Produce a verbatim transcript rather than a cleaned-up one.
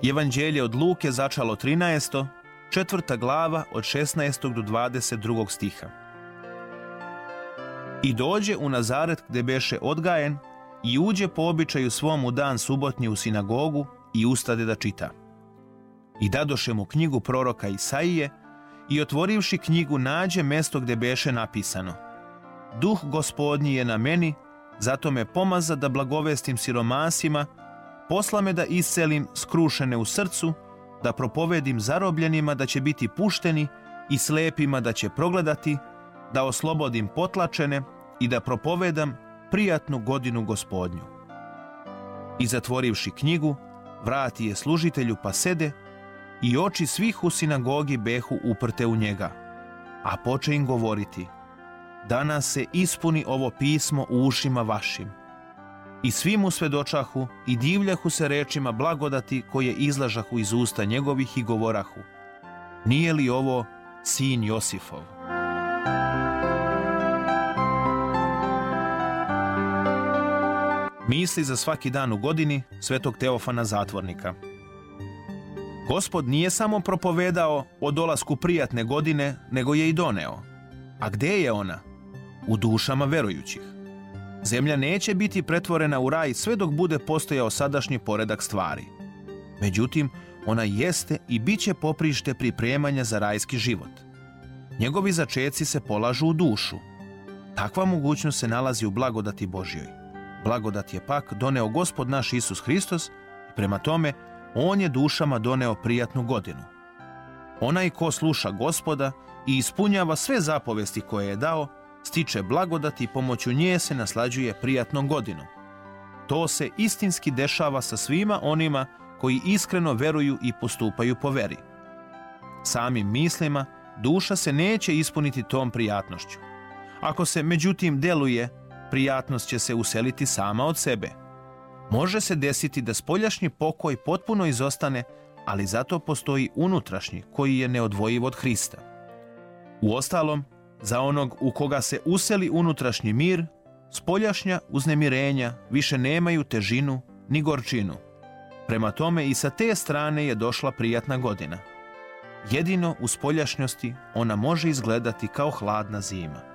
Evanđelje od Luke začalo trinaesto, četvrta glava od šesnaestog do dvadeset drugog stiha. I dođe u Nazaret gde beše odgajen i uđe po običaju svom u dan subotnji u sinagogu i ustade da čita. I dadoše mu knjigu proroka Isaije i otvorivši knjigu nađe mesto gde beše napisano: Duh Gospodnji je na meni, zato me pomaza da blagovestim siromasima, posla me da iscelim skrušene u srcu, da propovedim zarobljenima da će biti pušteni i slepima da će progledati, da oslobodim potlačene i da propovedam prijatnu godinu Gospodnju. I zatvorivši knjigu, vrati je služitelju pa sede i oči svih u sinagogi behu uprte u njega, a poče im govoriti: Danas se ispuni ovo pismo u ušima vašim. I svi mu svedočahu i divljahu se rečima blagodati koje izlažahu iz usta njegovih i govorahu: Nije li ovo sin Josifov? Misli za svaki dan u godini svetog Teofana Zatvornika. Gospod nije samo propovedao o dolasku prijatne godine, nego je i doneo. A gde je ona? U dušama verujućih. Zemlja neće biti pretvorena u raj sve dok bude postojao sadašnji poredak stvari. Međutim, ona jeste i bit će poprište pripremanja za rajski život. Njegovi začeci se polažu u dušu. Takva mogućnost se nalazi u blagodati Božjoj. Blagodat je pak doneo Gospod naš Isus Hristos i prema tome On je dušama doneo prijatnu godinu. Onaj ko sluša Gospoda i ispunjava sve zapovesti koje je dao, stiče blagodati i pomoću nje se naslađuje prijatnom godinom. To se istinski dešava sa svima onima koji iskreno veruju i postupaju po veri. Samim mislima duša se neće ispuniti tom prijatnošću. Ako se međutim deluje, prijatnost će se useliti sama od sebe. Može se desiti da spoljašnji pokoj potpuno izostane, ali zato postoji unutrašnji koji je neodvojiv od Hrista. Uostalom, za onog u koga se useli unutrašnji mir, spoljašnja uznemirenja više nemaju težinu ni gorčinu. Prema tome i sa te strane je došla prijatna godina. Jedino u spoljašnjosti ona može izgledati kao hladna zima.